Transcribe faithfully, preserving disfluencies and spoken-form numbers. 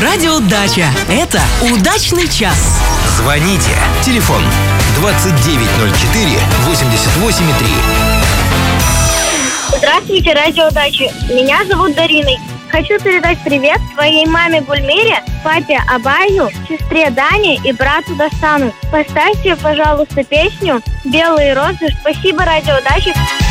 Радио Дача. Это удачный час. Звоните. Телефон двадцать девять ноль четыре восемьдесят восемь три. Здравствуйте, Радио Дача. Меня зовут Дарина. Хочу передать привет своей маме Гульмире, папе Абаю, сестре Дане и брату Достану. Поставьте, пожалуйста, песню «Белые розы». Спасибо, Радио Дача.